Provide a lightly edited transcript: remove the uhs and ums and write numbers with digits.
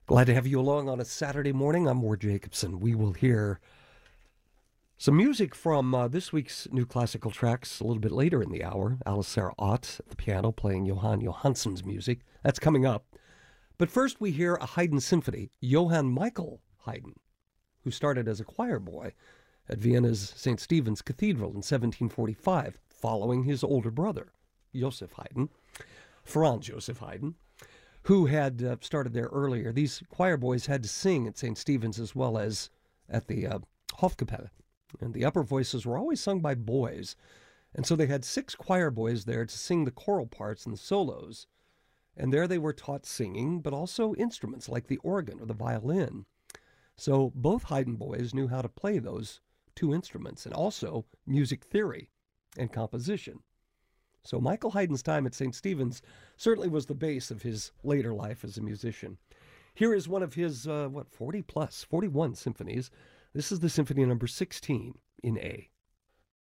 Glad to have you along on a Saturday morning. I'm Ward Jacobson. We will hear some music from this week's new classical tracks a little bit later in the hour. Alice Sarah Ott at the piano playing Johann Johansson's music. That's coming up. But first we hear a Haydn symphony, Johann Michael Haydn, who started as a choir boy at Vienna's St. Stephen's Cathedral in 1745, following his older brother, Joseph Haydn, Franz Joseph Haydn, who had started there earlier. These choir boys had to sing at St. Stephen's as well as at the Hofkapelle. And the upper voices were always sung by boys. And so they had 6 choir boys there to sing the choral parts and the solos. And there they were taught singing, but also instruments like the organ or the violin. So both Haydn boys knew how to play those 2 instruments, and also music theory and composition. So Michael Haydn's time at St. Stephen's certainly was the base of his later life as a musician. Here is one of his, 41 symphonies. This is the Symphony number 16 in A.